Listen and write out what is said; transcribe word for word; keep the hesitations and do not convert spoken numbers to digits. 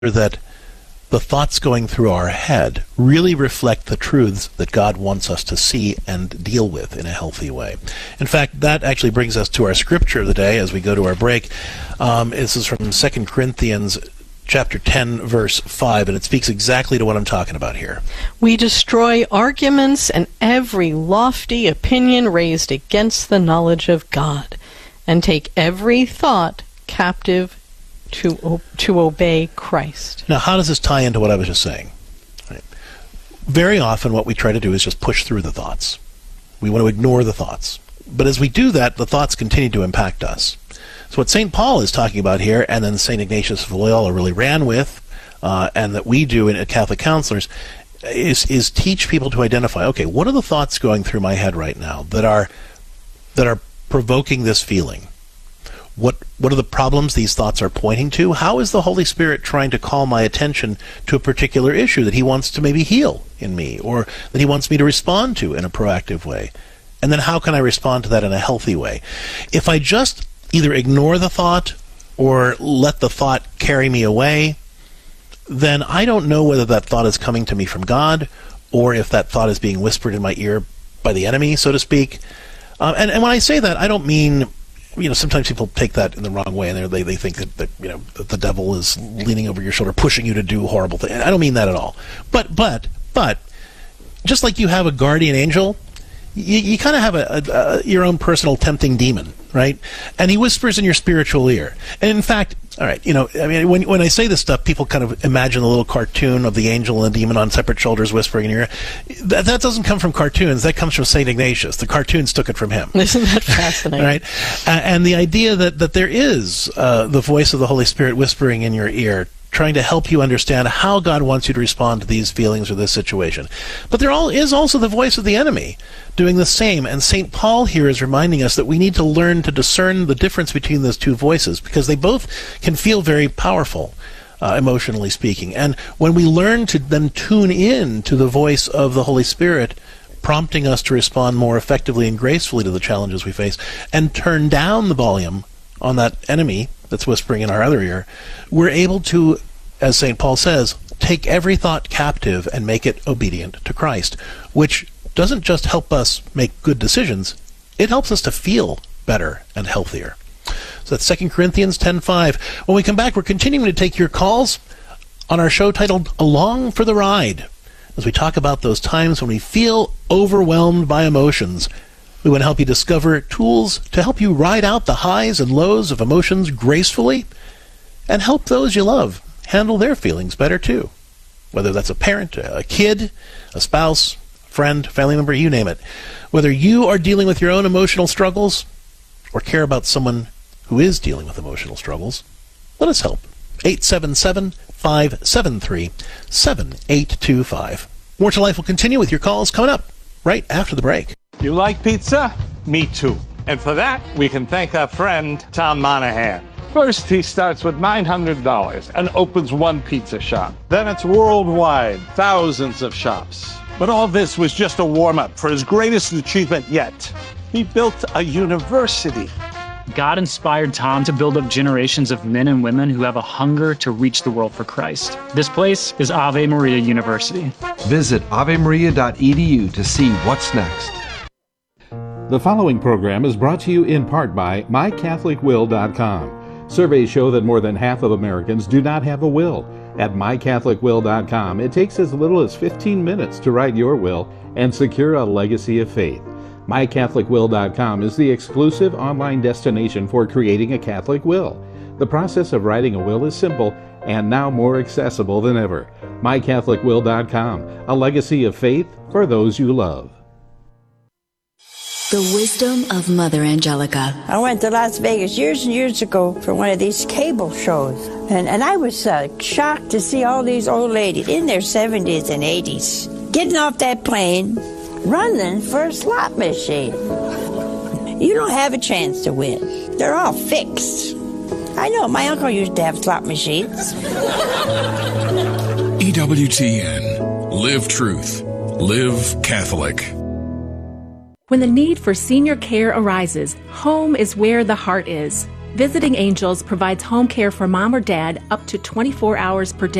that the thoughts going through our head really reflect the truths that God wants us to see and deal with in a healthy way. In fact, that actually brings us to our scripture of the day as we go to our break. Um, this is from Second Corinthians chapter ten, verse five, and it speaks exactly to what I'm talking about here. We destroy arguments and every lofty opinion raised against the knowledge of God, and take every thought captive to to obey Christ. Now, how does this tie into what I was just saying? Right. Very often what we try to do is just push through the thoughts. We want to ignore the thoughts. But as we do that, the thoughts continue to impact us. So what Saint Paul is talking about here, and then Saint Ignatius of Loyola really ran with, uh, and that we do in at Catholic Counselors, is is teach people to identify, okay, what are the thoughts going through my head right now that are that are provoking this feeling? What what are the problems these thoughts are pointing to? How is the Holy Spirit trying to call my attention to a particular issue that he wants to maybe heal in me, or that he wants me to respond to in a proactive way? And then how can I respond to that in a healthy way? If I just either ignore the thought or let the thought carry me away, then I don't know whether that thought is coming to me from God or if that thought is being whispered in my ear by the enemy, so to speak. Uh, and, and when I say that, I don't mean, you know, sometimes people take that in the wrong way, and they they think that, that you know that the devil is leaning over your shoulder, pushing you to do horrible things. I don't mean that at all. But but but just like you have a guardian angel, you, you kind of have a, a, a your own personal tempting demon, right? And he whispers in your spiritual ear. And in fact, all right, you know, I mean, when when I say this stuff, people kind of imagine a little cartoon of the angel and the demon on separate shoulders whispering in your ear. That, that doesn't come from cartoons. That comes from Saint Ignatius. The cartoons took it from him. Isn't that fascinating? Right? Uh, and the idea that, that there is uh, the voice of the Holy Spirit whispering in your ear, trying to help you understand how God wants you to respond to these feelings or this situation. But there all is also the voice of the enemy doing the same. And Saint Paul here is reminding us that we need to learn to discern the difference between those two voices, because they both can feel very powerful, uh, emotionally speaking. And when we learn to then tune in to the voice of the Holy Spirit, prompting us to respond more effectively and gracefully to the challenges we face, and turn down the volume on that enemy that's whispering in our other ear, we're able to, as Saint Paul says, take every thought captive and make it obedient to Christ, which doesn't just help us make good decisions, it helps us to feel better and healthier. So that's Second Corinthians ten five. When we come back, we're continuing to take your calls on our show titled Along for the Ride, as we talk about those times when we feel overwhelmed by emotions. We want to help you discover tools to help you ride out the highs and lows of emotions gracefully, and help those you love handle their feelings better too. Whether that's a parent, a kid, a spouse, friend, family member, you name it. Whether you are dealing with your own emotional struggles or care about someone who is dealing with emotional struggles, let us help. eight seven seven, five seven three, seven eight two five. More to Life will continue with your calls coming up right after the break. You like pizza? Me too. And for that, we can thank our friend, Tom Monahan. First, he starts with nine hundred dollars and opens one pizza shop. Then it's worldwide, thousands of shops. But all this was just a warm-up for his greatest achievement yet. He built a university. God inspired Tom to build up generations of men and women who have a hunger to reach the world for Christ. This place is Ave Maria University. Visit ave maria dot e d u to see what's next. The following program is brought to you in part by my catholic will dot com. Surveys show that more than half of Americans do not have a will. At my catholic will dot com, it takes as little as fifteen minutes to write your will and secure a legacy of faith. my catholic will dot com is the exclusive online destination for creating a Catholic will. The process of writing a will is simple and now more accessible than ever. my catholic will dot com, a legacy of faith for those you love. The wisdom of Mother Angelica. I went to Las Vegas years and years ago for one of these cable shows, and, and I was uh, shocked to see all these old ladies in their seventies and eighties getting off that plane, running for a slot machine. You don't have a chance to win. They're all fixed. I know, my uncle used to have slot machines. E W T N. Live truth. Live Catholic. When the need for senior care arises, home is where the heart is. Visiting Angels provides home care for mom or dad up to twenty-four hours per day.